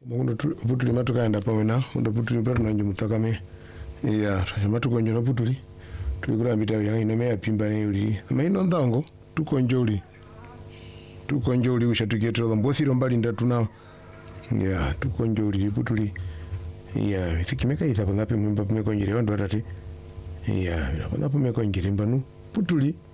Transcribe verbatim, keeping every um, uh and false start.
Mundo putuli matukaenda pamena ndo putuli patu nanjo mutakame ya matukonjo na putuli tulikura mbita ya ine meya pimba ne yuli amaino ndango tukonjoli tukonjoli ushatuketero mbosiro mbali ndatuna ya tukonjoli putuli ya fikimeka itha pangapi mwimba pumekonjere wandu watati ya pangapi pumekonjere mbanu putuli